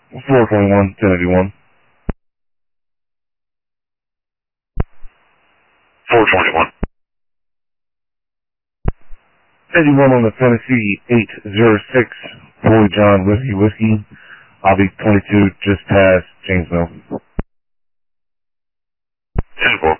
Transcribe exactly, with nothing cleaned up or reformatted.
four twenty-one, ten eighty-one. four twenty-one. eighty-one on the Tennessee eight zero six, Boy John Whiskey Whiskey, Obby twenty-two, just past Janesville. ten four.